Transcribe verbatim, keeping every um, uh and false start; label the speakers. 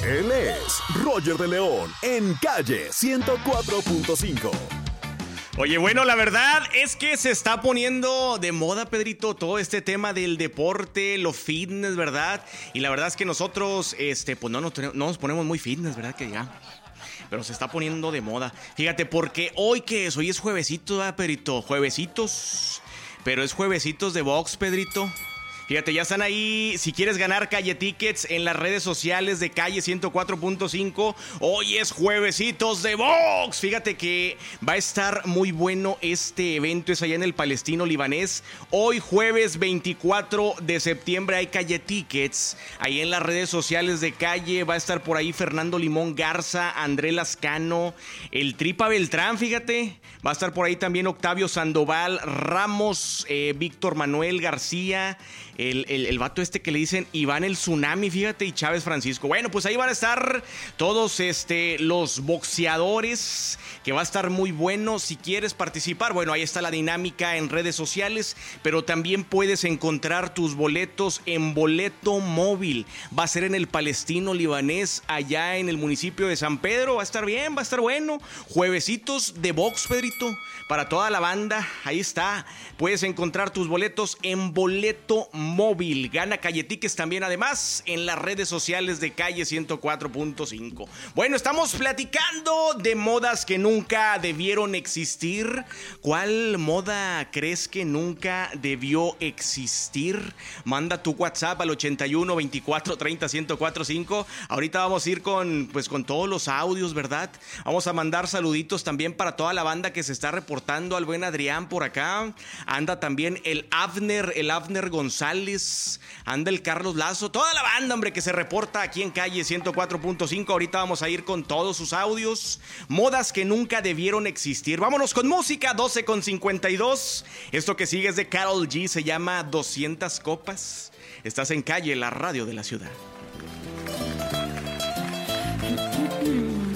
Speaker 1: Él es Roger de León en Calle ciento cuatro punto cinco.
Speaker 2: Oye, bueno, la verdad es que se está poniendo de moda, Pedrito, todo este tema del deporte, lo fitness, ¿verdad? Y la verdad es que nosotros, este, pues no nos, no nos ponemos muy fitness, ¿verdad? Que ya, pero se está poniendo de moda. Fíjate, porque hoy que es, hoy es juevesito, ¿verdad, Pedrito? Juevesitos, pero es juevesitos de box, Pedrito. Fíjate, ya están ahí, si quieres ganar Calle Tickets en las redes sociales de Calle ciento cuatro punto cinco. Hoy es juevesitos de box. Fíjate que va a estar muy bueno este evento, es allá en el Palestino Libanés. Hoy jueves veinticuatro de septiembre hay Calle Tickets. Ahí en las redes sociales de Calle va a estar por ahí Fernando Limón Garza, André Lascano, el Tripa Beltrán, fíjate. Va a estar por ahí también Octavio Sandoval, Ramos, eh, Víctor Manuel García, El, el, el vato este que le dicen Iván el Tsunami, fíjate, y Chávez Francisco. Bueno, pues ahí van a estar todos este, los boxeadores, que va a estar muy bueno. Si quieres participar, bueno, ahí está la dinámica en redes sociales, pero también puedes encontrar tus boletos en Boleto Móvil. Va a ser en el Palestino Libanés, allá en el municipio de San Pedro. Va a estar bien, va a estar bueno. Juevesitos de box, Pedrito, para toda la banda. Ahí está, puedes encontrar tus boletos en Boleto Móvil. Gana Calle Tickets también, además, en las redes sociales de Calle ciento cuatro punto cinco. Bueno, estamos platicando de modas que nunca debieron existir. ¿Cuál moda crees que nunca debió existir? Manda tu WhatsApp al ochenta y uno, veinticuatro, treinta, ciento cuatro punto cinco. Ahorita vamos a ir con, pues, con todos los audios, ¿verdad? Vamos a mandar saluditos también para toda la banda que se está reportando. Al buen Adrián por acá. Anda también el Abner, el Abner González. Anda el Carlos Lazo. Toda la banda, hombre, que se reporta aquí en Calle ciento cuatro punto cinco. Ahorita vamos a ir con todos sus audios. Modas que nunca debieron existir. Vámonos con música, doce con cincuenta y dos. Esto que sigue es de Karol G. Se llama doscientas copas. Estás en Calle, la radio de la ciudad.